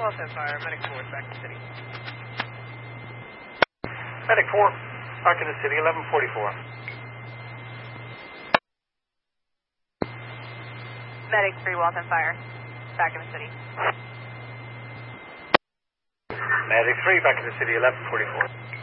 Walton Fire, Medic 4, back to the city. Medic 4, back in the city, 1144. Medic 3, Walton Fire, back in the city. Medic 3, back in the city, 1144.